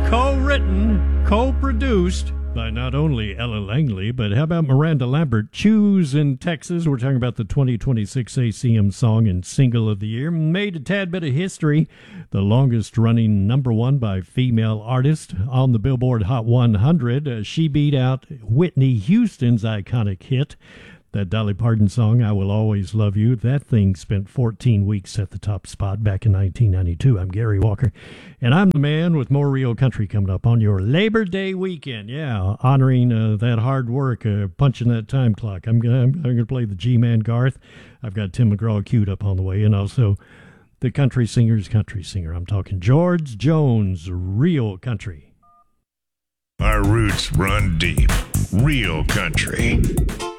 Co-written, co-produced by not only Ella Langley, but how about Miranda Lambert? Choose in Texas. We're talking about the 2026 ACM Song and Single of the Year. Made a tad bit of history. The longest running number one by female artist on the Billboard Hot 100. She beat out Whitney Houston's iconic hit, that Dolly Parton song, I Will Always Love You. That thing spent 14 weeks at the top spot back in 1992. I'm Gary Walker, and I'm the man with more real country coming up on your Labor Day weekend. Yeah, honoring that hard work, punching that time clock. I'm gonna play the G-Man Garth. I've got Tim McGraw queued up on the way, and also the country singer's country singer. I'm talking George Jones, real country. Our roots run deep. Real country.